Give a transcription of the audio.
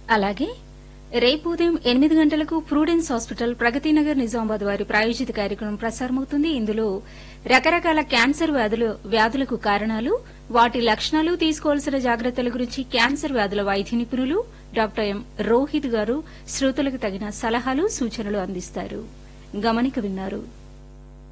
అలాగే రేపు ఉదయం 8 గంటలకు ప్రూడెన్స్ హాస్పిటల్ ప్రగతినగర్ నిజామాబాద్ వారి ప్రాయోజిత కార్యక్రమం ప్రసారమవుతుంది. ఇందులో రకరకాల క్యాన్సర్ వ్యాధులకు కారణాలు, వాటి లక్షణాలు, తీసుకోవాల్సిన జాగ్రత్తల గురించి క్యాన్సర్ వ్యాధుల వైద్య నిపుణులు డాక్టర్ ఎం రోహిత్ గారు శ్రోతలకు తగిన సలహాలు, సూచనలు అందిస్తారు. గమనిక విన్నారు.